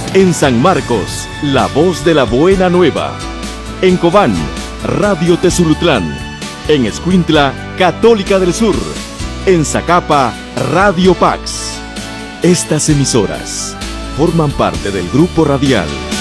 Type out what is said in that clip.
En San Marcos, la voz de la buena nueva. En Cobán, Radio Tezulutlán. En Escuintla, Católica del Sur. En Zacapa, Radio Pax. Estas emisoras forman parte del grupo radial